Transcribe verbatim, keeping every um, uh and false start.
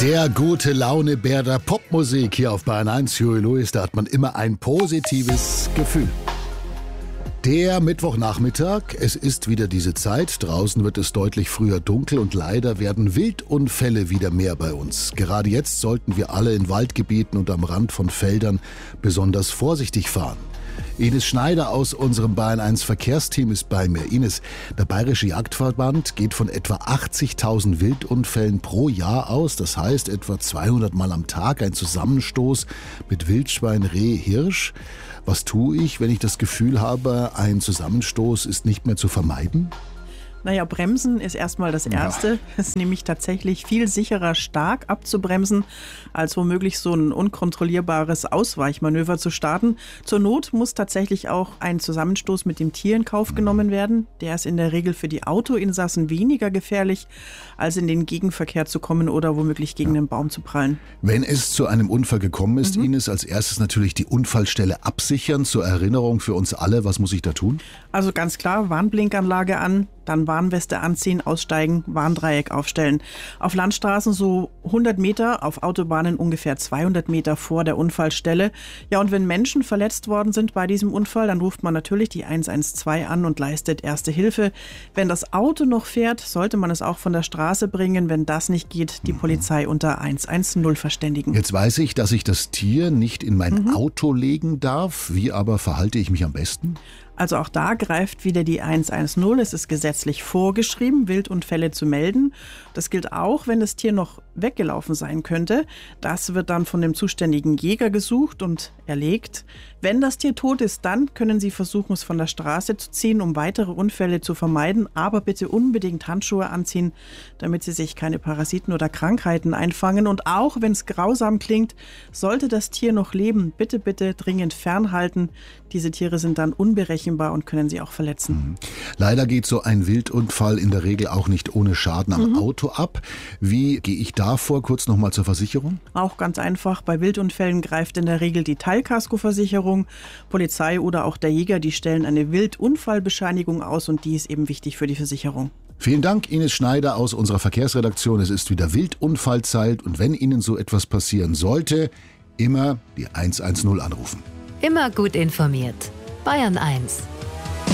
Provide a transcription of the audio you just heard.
Der gute Laune-Bär der Popmusik hier auf Bayern eins, Huey Lewis, da hat man immer ein positives Gefühl. Der Mittwochnachmittag, es ist wieder diese Zeit, draußen wird es deutlich früher dunkel und leider werden Wildunfälle wieder mehr bei uns. Gerade jetzt sollten wir alle in Waldgebieten und am Rand von Feldern besonders vorsichtig fahren. Ines Schneider aus unserem Bayern eins Verkehrsteam ist bei mir. Ines, der Bayerische Jagdverband geht von etwa achtzigtausend Wildunfällen pro Jahr aus. Das heißt etwa zweihundert Mal am Tag ein Zusammenstoß mit Wildschwein, Reh, Hirsch. Was tue ich, wenn ich das Gefühl habe, ein Zusammenstoß ist nicht mehr zu vermeiden? Naja, bremsen ist erstmal das Erste. Ja. Es ist nämlich tatsächlich viel sicherer, stark abzubremsen, als womöglich so ein unkontrollierbares Ausweichmanöver zu starten. Zur Not muss tatsächlich auch ein Zusammenstoß mit dem Tier in Kauf genommen werden. Der ist in der Regel für die Autoinsassen weniger gefährlich, als in den Gegenverkehr zu kommen oder womöglich gegen ja. einen Baum zu prallen. Wenn es zu einem Unfall gekommen ist, mhm. Ines, als erstes natürlich die Unfallstelle absichern. Zur Erinnerung für uns alle, was muss ich da tun? Also ganz klar, Warnblinkanlage an, dann Warnweste anziehen, aussteigen, Warndreieck aufstellen. Auf Landstraßen so hundert Meter, auf Autobahnen ungefähr zweihundert Meter vor der Unfallstelle. Ja, und wenn Menschen verletzt worden sind bei diesem Unfall, dann ruft man natürlich die eins eins zwei an und leistet erste Hilfe. Wenn das Auto noch fährt, sollte man es auch von der Straße bringen. Wenn das nicht geht, die Polizei unter eins eins null verständigen. Jetzt weiß ich, dass ich das Tier nicht in mein mhm. Auto legen darf. Wie aber verhalte ich mich am besten? Also auch da greift wieder die eins eins null. Es ist gesetzlich vorgeschrieben, Wildunfälle zu melden. Das gilt auch, wenn das Tier noch weggelaufen sein könnte. Das wird dann von dem zuständigen Jäger gesucht und erlegt. Wenn das Tier tot ist, dann können Sie versuchen, es von der Straße zu ziehen, um weitere Unfälle zu vermeiden. Aber bitte unbedingt Handschuhe anziehen, damit Sie sich keine Parasiten oder Krankheiten einfangen. Und auch wenn es grausam klingt, sollte das Tier noch leben, bitte, bitte dringend fernhalten. Diese Tiere sind dann unberechenbar und können Sie auch verletzen. Leider geht so ein Wildunfall in der Regel auch nicht ohne Schaden am mhm. Auto ab. Wie gehe ich da vor? Kurz nochmal zur Versicherung. Auch ganz einfach. Bei Wildunfällen greift in der Regel die Teilkaskoversicherung. Polizei oder auch der Jäger, die stellen eine Wildunfallbescheinigung aus und die ist eben wichtig für die Versicherung. Vielen Dank, Ines Schneider aus unserer Verkehrsredaktion. Es ist wieder Wildunfallzeit und wenn Ihnen so etwas passieren sollte, immer die eins eins null anrufen. Immer gut informiert. Bayern eins.